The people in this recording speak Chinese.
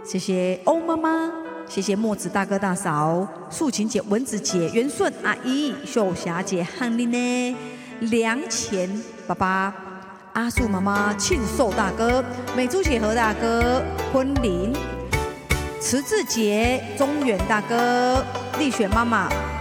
谢谢欧妈妈，谢谢墨子大哥大嫂、素琴姐、蚊子姐、元顺阿姨、秀霞姐、翰林呢、梁前爸爸、阿素妈妈、庆寿大哥、美珠姐、何大哥、昆凌、慈志姐、中远大哥、丽雪妈妈。